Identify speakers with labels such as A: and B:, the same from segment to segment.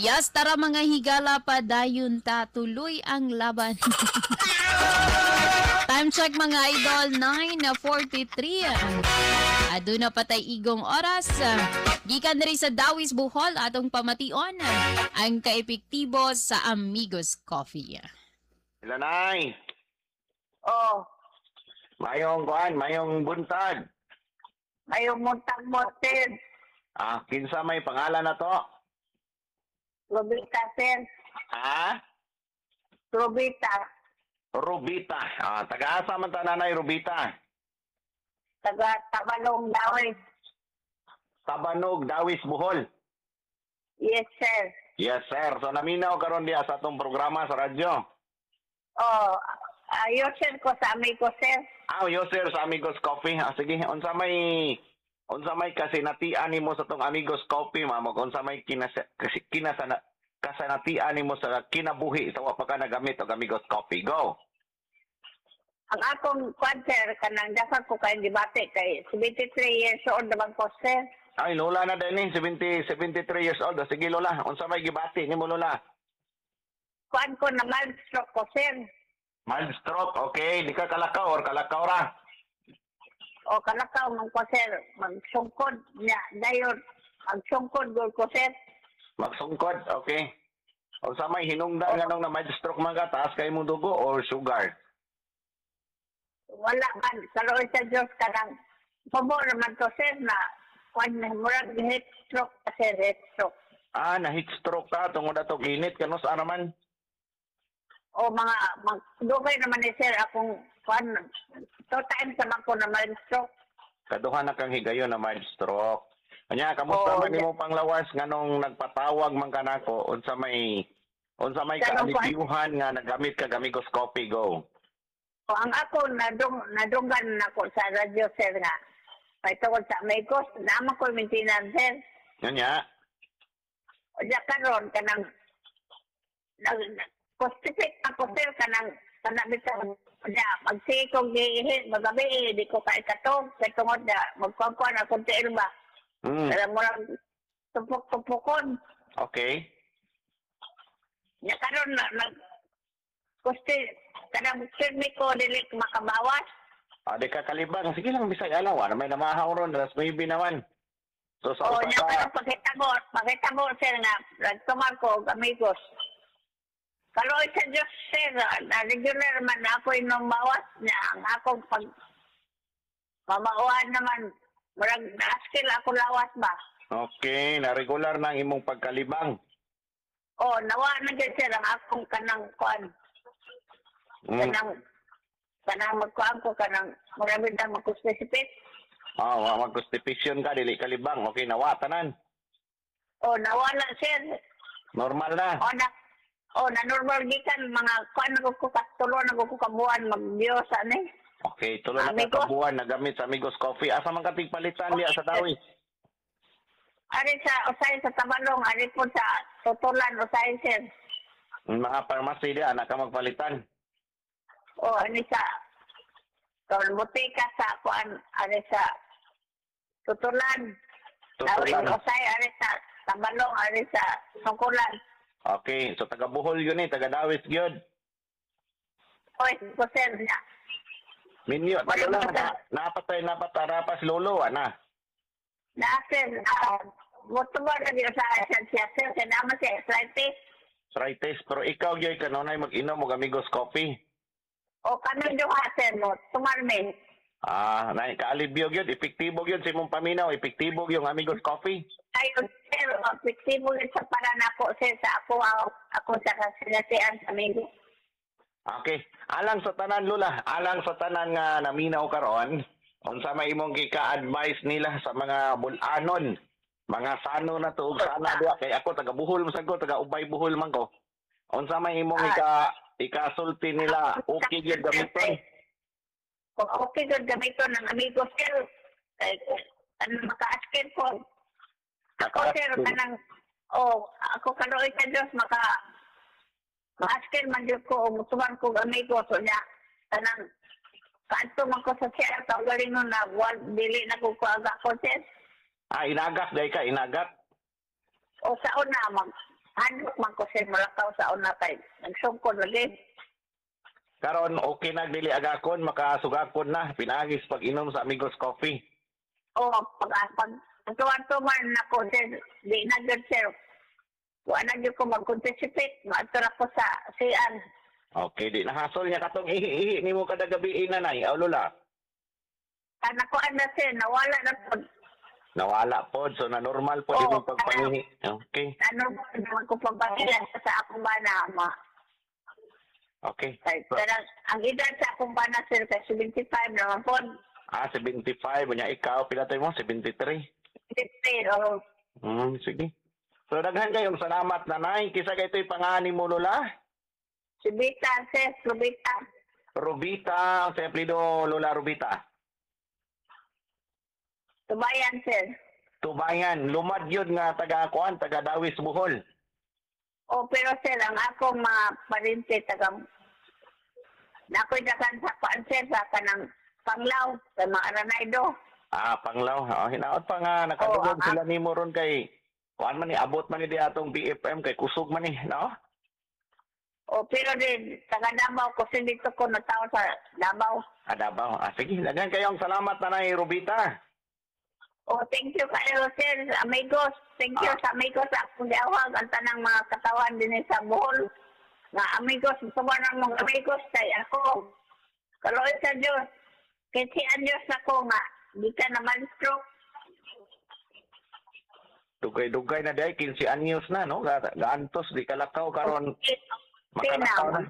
A: Yes, tara mga higala pa dayon ta tuloy ang laban. Time check mga idol, 9:43. Aduna patay igong oras. Gikan diri sa Dawis Bohol atong pamation ang kaepektibo sa Amigos Coffee.
B: Ilanay,
C: Oh,
B: mayong buntag.
C: ayaw mo tagmotin.
B: Kinsa may pangalan na to?
C: Robita, sir.
B: Ha?
C: Robita.
B: Rubita. Taga-asa man ta nanay Rubita.
C: Taga Tabalong Dawis.
B: Tabanog, Dawis, Bohol.
C: Yes, sir.
B: Yes, sir. So naminaw karon diha sa atong programa sa radyo.
C: Oh, ayaw, sir, ko sa amigo, sir.
B: Yo sir, sa Amigos Coffee. Sige, unsa may kasinatian nimo sa tong Amigos Coffee, ma'am? Unsa may kasanatian nimo sa kinabuhi sa wa pa ka nagamit og Amigos Coffee? Go.
C: Ang akong sir, kanang dapat ko kayo dibate kay 73 years old naman ko, sir.
B: Ay, lola na din 73 years old. Sige, lola. Unsa may gibati nimo, lola?
C: Kuan ko na mild stroke ko, sir.
B: Mild stroke, okay. Di ka kalakaw or kalakaw ra?
C: O kalakaw man ko, sir. Magsungkod niya. Dayon, magsungkod ko, sir.
B: Magsungkod, okay. Unsa may hinungdan nganong na mild stroke man ka, taas kay mong dugo or sugar?
C: Wala man. Karoon sa Diyos ka ng pabor naman to, sir, na kuan na murag heat stroke ka, sir, heat stroke.
B: Na heat stroke ka tungod ato init kanus naman.
C: O mga dugay naman ni sir akong kuan 2 times naman ko na mild stroke.
B: Kaduha na kang higayon na mild stroke. Anya kamusta man nimo panglawas nganong nagpatawag man kanako unsa may kaalibyuhan nga nagamit ka Amigos Coffee? Go.
C: O ang ako nadunggan nako sa radyo, sir, nga may tungod sa Amigos naman ko maintenance, sir.
B: Anya?
C: O diya karon kanang constipate ako, sir, kanang bitaw diya magsikog gihit magabi di ko kay katong kay tungod na magkuan ako tiil ba. Kaya murag tupok-tupokon.
B: Okay.
C: Ya karon na koste kanang sirmi ko dili makabawas.
B: Di ka kalibang. Sige lang, bisay alaw. May namahaw ron. That's maybe naman. So, sa
C: O, niya karon pakitabo, sir, nga nagtumar ko Amigos. Kaloy sa Diyos, sir, na regular man ako inom bawas niya. Ang akong pag mamauhan naman, murag na-skill ako lawas ba?
B: Okay, na regular na ang imong pagkalibang.
C: O, nawa na dyan, sir, ang akong kanang kuan. Kanang magkuhan ko, kanang maraming na magkuspesipit.
B: Mag-constipation ka, dili kalibang. Okay, nawa, tanan.
C: O, nawa na, sir.
B: Normal na.
C: Na normal gikan mga kuan ko katulo na ko kabuan magdiyosa ni.
B: Okay, tulo na kabuan nagamit sa Amigos Coffee. Asa man ka tigpalitan diya sa Dawis?
C: Ari sa usay sa Tabalong, ari po sa Tutulan usay, sir.
B: Mga pharmacy diya anak ka magpalitan.
C: O ani sa butika sa kuan ari sa Tutulan. Dawis usay ari sa Tabalong, ari sa Tukulan.
B: Okay, so taga Bohol yun taga Dawis yun.
C: Oy, ko sir niya.
B: Minyo, napatarapas lolo, ana.
C: Sir, motubo na diyo sa siya, sir, naman siya,
B: arthritis, pero ikaw yoy kanunay mag-inom og Amigos Coffee.
C: O kanon yung sir, no, tumarmin.
B: Kaalibyo yun, epektibo yun sa imong paminaw, epektibo yung Amigos Coffee.
C: Ayun, sir, epektibo yun sa para na po, sir, sa ako sa kasinasian sa Amigos.
B: Okay. Alang sa tanan, Lula, alang sa tanan nga naminaw karon, unsa may imong gika-advise nila sa mga bulanon, mga sano na to, sana diya, kay ako taga Bohol man ko, taga Ubay Bohol man ko. Unsa may imong ikasulti nila, okay gyud gamiton?
C: Kung okay gyud gamiton ng Amigos, sir, maka-askin ko. Ako, sir, kanang, ako karoy sa Diyos, askin man yun ko, umutuman ko Amigos, o niya, kanang, kanto man ko sa siya, galing nun na, dili na ko aga ko, sir.
B: Inagak, day ka, inagak?
C: O sa una, Handok man ko sir malakaw sa una kay nagsungkod lagi.
B: Karon okay na dili agakon, makasugakon na pinagis pag inom sa Amigos Coffee.
C: O pag tuwan-tuwan ako sir, di na good sir. Wala na gyud ko mag-participate, maadto ko sa sian.
B: Okay, di nahasol niya katong ihi nimo kada gabi nanay, aw lola.
C: Kana ko ana sir, nawala na po.
B: Nawala pod, so na normal po
C: Oo,
B: imong pagpangihi. Okay.
C: Ano naman ko pagbakilan sa akong bana ma.
B: Okay.
C: Kay kanang ang edad sa akong bana sir kay 75 naman po.
B: 75 unya ikaw pila tayo mo 73.
C: Pero
B: Sige. So daghan kayong salamat nanay. Kisa kay ito'y pangani mo lola?
C: si Bita sir, Rubita.
B: Rubita, sa apelyido lola Rubita.
C: Tubayan sir.
B: Tubayan, lumad yun nga taga-kuan, taga-Dawis, Bohol.
C: O pero sir, ang akong mga parente taga na ako'y dakan sa kuan sir sa kanang Panglaw, sa mga Aranaydo.
B: Panglaw. Hinaot pa nga, nakadugog
C: Oo,
B: sila nimo ron kay, kuan man ni, abot man ni di atong BFM, kay kusog man ni, no?
C: O pero din, taga Davao, kasi dito ko natao sa Davao.
B: Davao. Sige, daghan kayong salamat nanay Rubita.
C: O thank you kayo sir, sa amigos. Thank you sa amigos sa akong diawag, ang tanang mga katawan din sa Bohol. Nga amigos, gusto mo ng mga amigos kay ako. Kaloy sa Diyos. Kasi ang Diyos ako nga, di ka naman stroke.
B: Dugay-dugay na day, 15 anyos na, no? Gaantos, di kalakaw karon. Makalakaw na.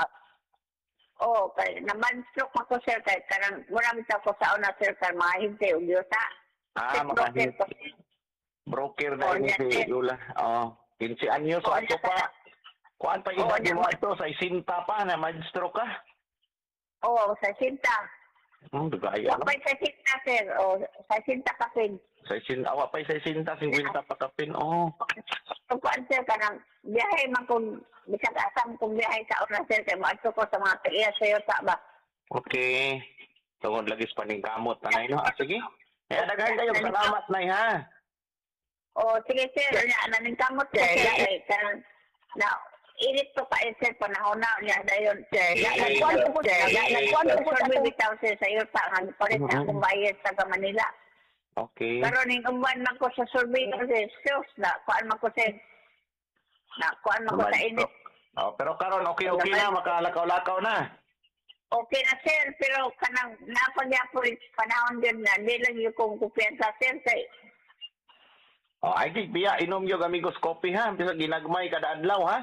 C: Kay naman stroke ako sir, kay karang murang ko sa una sir, kay mga hindi, ugyota.
B: Makahit. Broker na ini si Lula. 15 anyos, so ato pa. Kuan pa edad mo ito, sa isinta pa na mag-stroke ka?
C: Sa sinta.
B: Dugay, ano?
C: Wapay sa sinta sir, sa sinta kapin.
B: Sa isinta, awa pa sa isinta, 50 pa kapin,
C: Kuan sir, kanang biyahe man kung bisag asam kung biyahe sa una sir, kay maadto ko sa mga tiya sa'yo ba.
B: Okay. Tungod lagis pa ning kamot na no? Sige. Kaya daghan kayong salamat nay ha.
C: Sige sir, naning kamot sir, kay kanang na init to pa sir panahon na niya dayon sir. Nagkuan ko sir bitaw sir sa iyo pa ang palit sa akong bayad sa Manila.
B: Okay.
C: Pero ning umban man ko sa survey sir, sus na kuan man ko sir. Na kuan man ko sa init.
B: Pero karon okay na, makalakaw-lakaw na.
C: Okay na sir, pero kanang napagyapo panahon din na di lang yung kung kumpiyansa sir kay
B: Ay di biya inom yung Amigos Coffee ha, bisa ginagmay kada adlaw ha.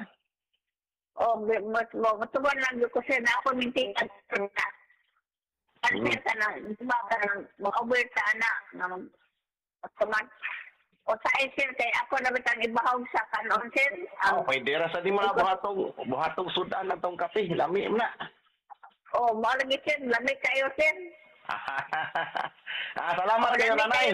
C: Matuban lang yung ko sir na ako mintikan na. Kasi kanang diba kanang makaberta na matuman. O sa sir kay ako na bitang ibahog sa kanon sir.
B: Pwede ra sa di mo na buhatong sudan ng tong kape, lami na.
C: Malagi sir, lamig kayo sir.
B: Salamat kayo nanay.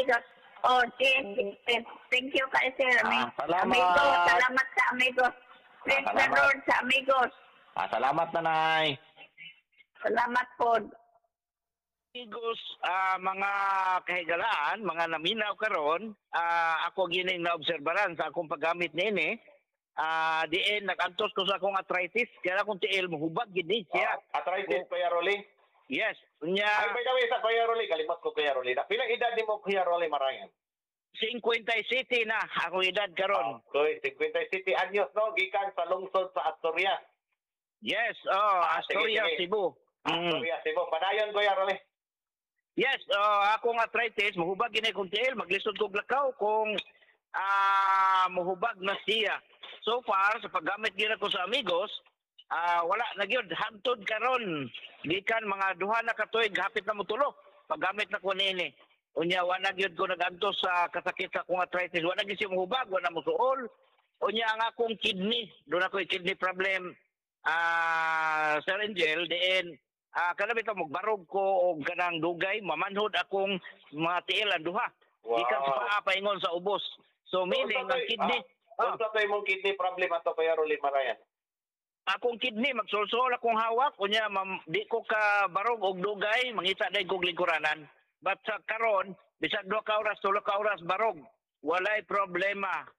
C: Thank you kayo sir.
B: Salamat.
C: Amigos, salamat sa amigos. Praise the Lord sa amigos.
B: Salamat nanay.
C: Salamat po.
D: Amigos, mga kahigalaan, mga naminaw karon, ako gining naobserbaran sa akong paggamit nini. Diin nagantos ko sa akong arthritis, kaya akong tiil mohubag gid siya.
B: Arthritis Kuya Rolly?
D: Yes, unya.
B: Ay by the way sa Kuya Rolly, kalimot ko Kuya Rolly. Pilang edad nimo Kuya Rolly Marayan?
D: 57 na ako edad karon.
B: Okay, 57 anyos no, gikan sa lungsod sa Asturias.
D: Yes,
B: sige,
D: Asturias,
B: sige.
D: Cebu.
B: Asturias, Cebu. Padayon Kuya Rolly.
D: Yes, akong arthritis, mohubag gini kong tiil, maglisod kog lakaw kung mohubag na siya. So far, sa paggamit gina ko sa Amigos, wala na gyud hangtod karon. Gikan mga duha na katuig hapit na motulok. Paggamit na ko nini. Unya wala gyud ko nagantos sa kasakit sa akong arthritis. Wala gyud siya mohubag, wala mosuol. Unya ang akong kidney, doon ako kidney problem. Sir Angel, diin kada bitaw magbarog ko og kanang dugay, mamanhod akong mga tiil ang duha. Gikan sa paa paingon sa ubos. So meaning ang kidney
B: Unsa tay mong kidney problem ato Kuya Rolly Marayan?
D: akong kidney magsulsol akong hawak unya di ko ka barog og dugay mangita day kog lingkuranan, but sa karon bisag 2 ka oras 3 ka oras barog walay problema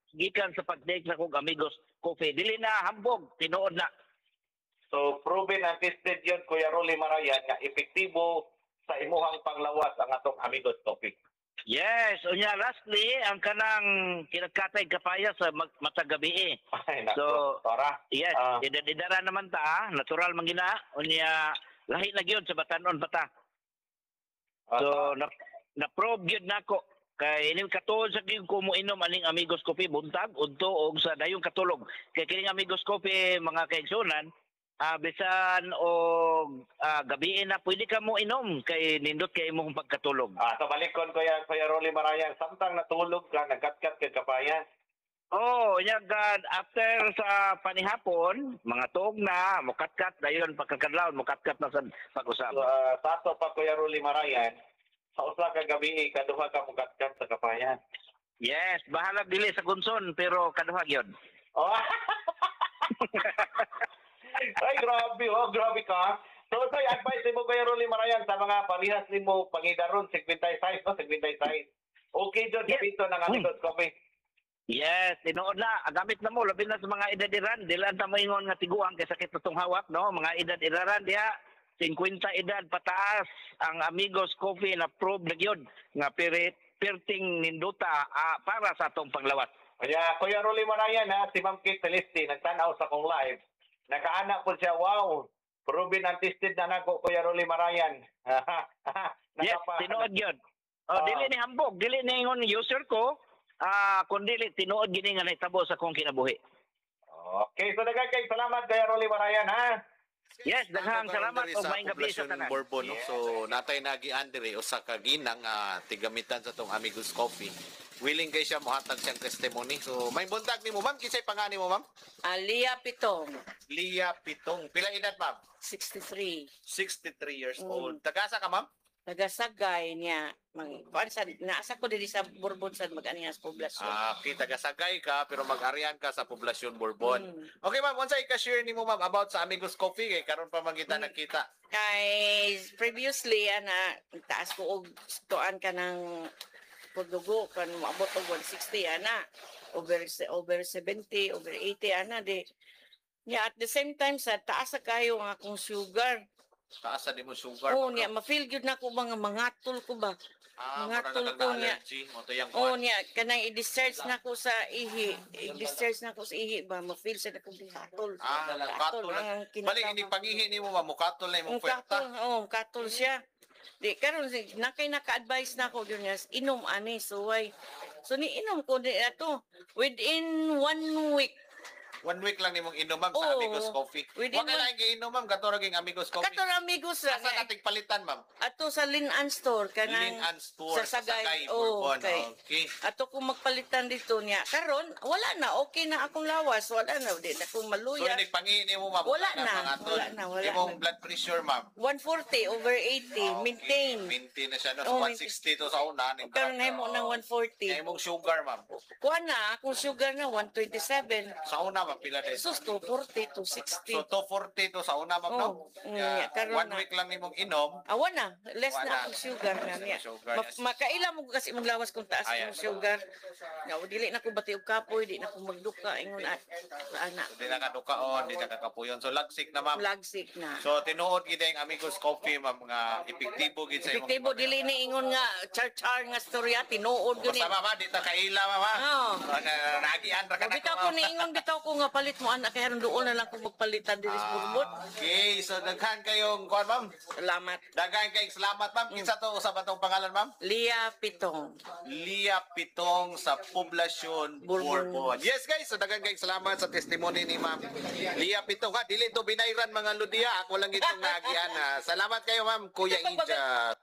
D: gikan sa pag-take na kong amigos coffee. Dili na hambog, tinuod na.
B: So, proven and tested yun, Kuya Rolly Marayan, nga epektibo sa imuhang panglawas ang atong Amigos Coffee.
D: Yes, unya lastly, ang kanang kinakatay kapaya sa matag gabi.
B: Ay,
D: So,
B: Tora.
D: Yes, idara naman ta, natural man gina, unya lahi na gyud sa batanon bata. So, na-probe gyud nako. Kay ining katulog sa gyud ko mo inom aning Amigos Coffee buntag udto og sa dayong katulog. Kay kining Amigos Coffee mga kaigsunan, bisan o gabi na pwede ka mo inom kay nindot kay imong pagkatulog.
B: So balikon Kuya Rolly Marayan, samtang natulog ka, nagkatkat ka kapayan.
D: Oh, nyagad after sa panihapon, mga tuog na, mukatkat dayon pagkakadlaw, mukatkat na sa pag-usap.
B: So, sa ato pa Kuya Rolly Marayan, sa usa ka gabi, kaduha ka mukatkat sa kapayan.
D: Yes, bahala dili sa gunson pero kaduha gyud.
B: Oh. Ay, grabe ka. So, ito'y advice mo, Kuya Rolly Marayan, sa mga parihas ni mo, pangidaron, 56, no? 56. Okay, John, dito ng Amigos Coffee.
D: Yes, tinuod na. Gamit na mo, labi na sa mga edad-iran. Dilan ta moingon nga tiguang kay sakit na tong hawak, no? Mga edad-iraran diha, 50 edad pataas. Ang Amigos Coffee na probe na gyud nga perting ninduta para sa atong panglawas.
B: Kaya, Kuya Rolly Marayan, ha, si Ma'am Kate Celeste, nagtanaw sa kong live. Nakaanak po siya, wow, proven and tested na nako, Kuya Rolly Marayan.
D: Yes, tinuod yun. Dili ni hambog, dili ni ingon user ko, kung dili, tinuod gini nga naitabo sa kong kinabuhi.
B: Okay, so daghang salamat, Kuya Rolly Marayan, ha?
D: Yes, daghang salamat o maayong gabi sa tanan.
E: Bourbon, no? So natay nagian diri usa ka ginang tigamitan sa tong Amigos Coffee. Willing kay siya mohatag siyang testimony. So may buntag nimo ma'am, kinsay pangani mo ma'am?
F: Alia Pitong,
E: Lia Pitong. Pila edad ma'am?
F: 63.
E: 63 years old. Tagasa ka ma'am?
F: Nagasagay niya. Naasa ko diri sa Bourbon sa mag-ani nga sa poblasyon.
E: Okay, tagasagay ka pero mag-arian ka sa poblasyon Bourbon. Okay ma'am, unsa i-share nimo ma'am about sa Amigos Coffee kay karon pa magita nakita.
F: Kay previously taas ko og tuan ka ng pagdugo kan maabot og 160 over 70 over 80 di. Yeah, at the same time sa taas sa kayo ang akong sugar.
E: Taas sa nimo sugar.
F: Oh, niya ma-feel gyud nako mga mangatol ko ba. Mangatol ko niya.
E: Mo to yang
F: Oh, niya kanang i-discharge nako sa ihi. I-discharge nako sa ihi ba ma-feel sa nako katol.
E: katol. Bali ini pangihi nimo ma'am, katol na imong puwerta.
F: Katol siya. Di karon nakay naka-advise nako gyud niya inom ani suway. So ni inom ko di ato within 1 week.
E: 1 week lang nimong inom ma'am sa Amigos Coffee. Wa ka lang giinom ma'am, kato ra ging Amigos Coffee.
F: Kato amigos ra.
E: Asa nating palitan ma'am?
F: Ato sa Linan Store kanang
E: Linan Store
F: sa Sagay.
E: Bourbon.
F: Okay. Ato ko magpalitan dito niya. Karon wala na, okay na akong lawas, wala na di na ko
E: So
F: maluya.
E: ni pangihi nimo ma'am.
F: Wala na.
E: Imong blood pressure ma'am.
F: 140 over 80 maintain.
E: Maintain na siya no. So 160 to sa una ning
F: Karon na mo ng 140.
E: imong sugar ma'am.
F: Kuha na akong sugar na 127.
E: Sa una ma'am pila din.
F: Sus 240 to 60.
E: So 240 to sa una ma'am no.
F: Karon
E: 1 week lang nimong inom.
F: Awan na, less
E: Wala.
F: na akong sugar na niya.
E: Sugar, yes.
F: Makaila mo kasi mong lawas kung taas
E: Ayan.
F: akong sugar. Nga, dili na ko bati og kapoy, di na ko magduka ingon ana.
E: Di na kadukaon, di na kakapuyon. So lagsik na ma'am.
F: Lagsik na.
E: So tinuod gid ang Amigos Coffee ma'am nga epektibo gid sa imong.
F: Epektibo dili ni ingon nga char nga storya tinuod gyud ni.
E: Basta mama, di ta kaila mama.
F: Oo.
E: Nagian ra ka na.
F: Bitaw ko ni ingon bitaw ko nga palit mo anak kay haron doon na lang ko magpalitan diri sa Bourbon.
E: Okay, so daghan kayong kuan ma'am.
F: Salamat.
E: Daghan kayong salamat ma'am. Kinsa to usab atong pangalan ma'am?
F: Lia Pitong.
E: Lia Pitong sa poblasyon
F: Bourbon.
E: Bourbon. Yes guys, so daghan kayong salamat sa testimony ni ma'am Lia Pitong. Ha, dili to binayran mga ludiya. Ako lang itong nagian. Salamat kayo ma'am, Kuya Ija.